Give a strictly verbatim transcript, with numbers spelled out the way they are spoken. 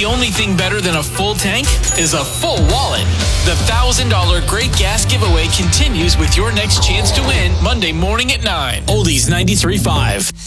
the only thing better than a full tank is a full wallet. The one thousand dollars Great Gas Giveaway continues with your next chance to win Monday morning at nine. Oldies ninety-three point five.